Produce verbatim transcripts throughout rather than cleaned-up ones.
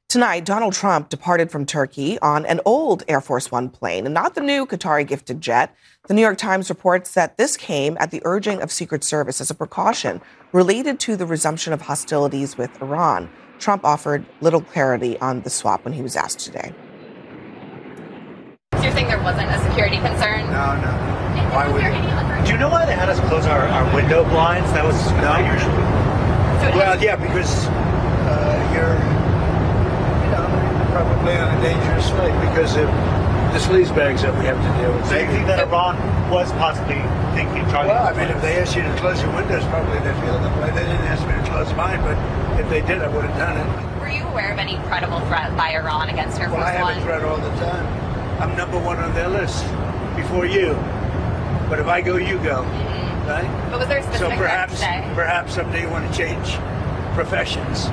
Tonight, Donald Trump departed from Turkey on an old Air Force One plane, and not the new Qatari-gifted jet. The New York Times reports that this came at the urging of Secret Service as a precaution related to the resumption of hostilities with Iran. Trump offered little clarity on the swap when he was asked today. So you're saying there wasn't a security concern? No, no. And Why was would there it? any other? Do you know why they had us close our, our window blinds? That was not usual. So it Well, has- yeah, because uh, you're, you know, probably on a dangerous flight because of the sleaze bags that we have to deal with. So you think that Iran was possibly thinking, trying Well, I to... mean, if they asked you to close your windows, probably they feel that way. They didn't ask me to close mine, but if they did, I would have done it. Were you aware of any credible threat by Iran against Air Well, Force I have One? a threat all the time. I'm number one on their list before you. But if I go, you go, Mm-hmm. right? But was there a So specific threat perhaps, today? perhaps someday you want to change professions.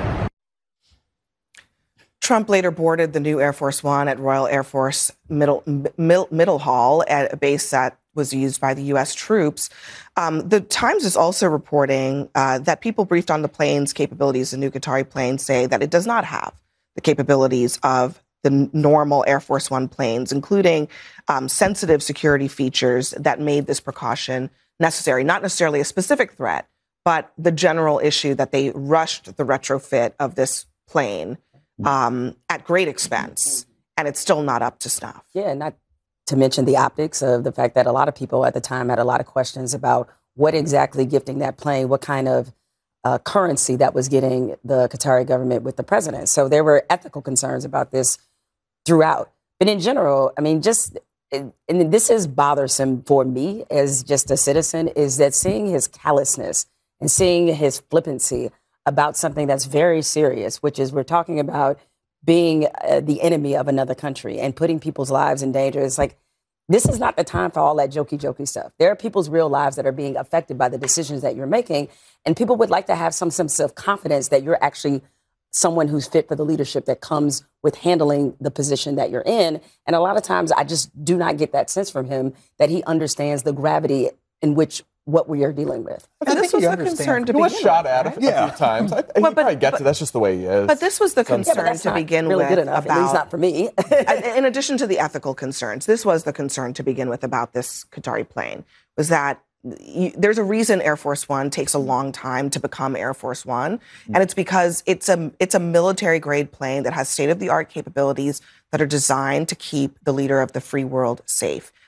Trump later boarded the new Air Force One at Royal Air Force Middle, Middle, Middle Hall, at a base that was used by the U S troops. Um, the Times is also reporting uh, that people briefed on the plane's capabilities, the new Qatari plane, say that it does not have the capabilities of the normal Air Force One planes, including um, sensitive security features that made this precaution necessary. Not necessarily a specific threat, but the general issue that they rushed the retrofit of this plane um, at great expense, and it's still not up to snuff. Yeah, not to mention the optics of the fact that a lot of people at the time had a lot of questions about what exactly gifting that plane, what kind of uh, currency that was getting the Qatari government with the president. So there were ethical concerns about this throughout. But in general, I mean, just, and this is bothersome for me as just a citizen, is that seeing his callousness and seeing his flippancy about something that's very serious, which is we're talking about being uh, the enemy of another country and putting people's lives in danger. It's like, this is not the time for all that jokey, jokey stuff. There are people's real lives that are being affected by the decisions that you're making. And people would like to have some sense of confidence that you're actually someone who's fit for the leadership that comes with handling the position that you're in. And a lot of times I just do not get that sense from him that he understands the gravity in which what we are dealing with. And this was the concern to He was begin shot with, at right? a, yeah. a few times. I, he Well, but- probably gets but- it. That's just the way he is. But this was the Some- concern Yeah, but that's to not begin really with good enough, at least about, not for me. in addition to the ethical concerns, this was the concern to begin with about this Qatari plane, was that you, there's a reason Air Force One takes a long time to become Air Force One, and it's because it's a it's a military grade plane that has state of the art capabilities that are designed to keep the leader of the free world safe.